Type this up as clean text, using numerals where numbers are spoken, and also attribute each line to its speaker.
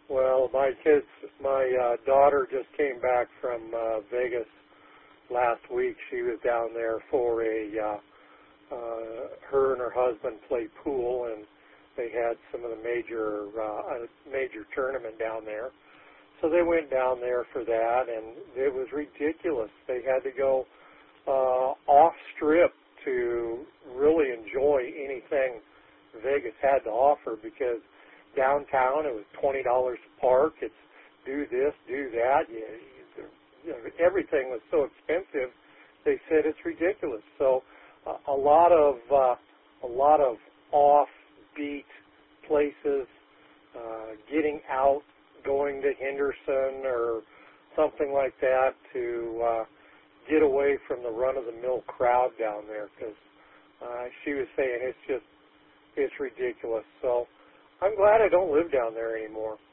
Speaker 1: Well, my daughter just came back from Vegas last week. She was down there for her and her husband play pool, and they had some of the major tournament down there. So they went down there for that, and it was ridiculous. They had to go off strip to really enjoy anything Vegas had to offer, because downtown it was $20 to park. It's do this, do that. Everything was so expensive. They said it's ridiculous. So a lot of offbeat places, getting out, going to Henderson or something like that to get away from the run-of-the-mill crowd down there, because she was saying it's ridiculous. So I'm glad I don't live down there anymore.